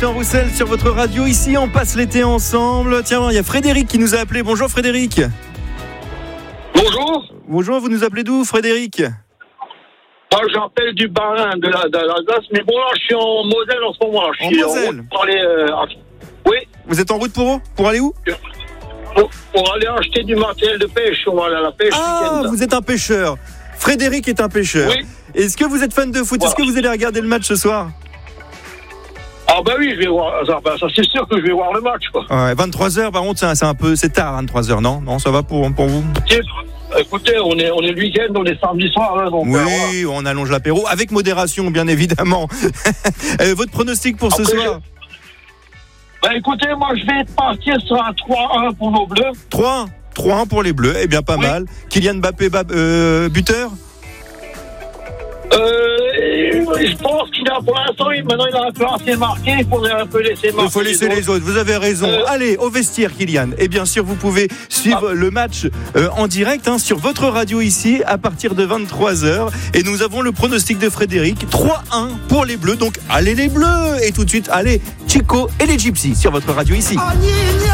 Jean Roussel sur votre radio, ici on passe l'été ensemble. Tiens, il y a Frédéric qui nous a appelé. Bonjour Frédéric. Bonjour. Bonjour, vous nous appelez d'où Frédéric? Moi j'appelle du Bas-Rhin, de l'Alsace, mais bon là je suis en Moselle en ce moment. Je suis en Moselle pour aller, oui. Vous êtes en route pour aller où? Pour aller acheter du matériel de pêche, on va aller à la pêche. Ah, vous êtes un pêcheur. Frédéric est un pêcheur. Oui. Est-ce que vous êtes fan de foot? Voilà. Est-ce que vous allez regarder le match ce soir? Ah bah oui, je vais voir ça, c'est sûr que je vais voir le match quoi. Ouais, 23h par contre c'est tard 23h, non, ça va pour vous? Écoutez, on est le week-end, on est samedi soir là, donc oui, on allonge l'apéro avec modération bien évidemment. Votre pronostic pour ce soir? Bah écoutez, moi je vais partir sur un 3-1 pour nos Bleus. 3-1 pour les Bleus, eh bien pas mal. Kylian Mbappé buteur? Je pense qu'il a pour l'instant, maintenant il a un peu assez marqué, il faudrait un peu laisser marquer. Il faut laisser les autres, vous avez raison. Allez, au vestiaire Kylian. Et bien sûr, vous pouvez suivre le match en direct sur votre radio ici à partir de 23h. Et nous avons le pronostic de Frédéric, 3-1 pour les Bleus. Donc allez les Bleus. Et tout de suite, allez, Chico et les Gypsies sur votre radio ici.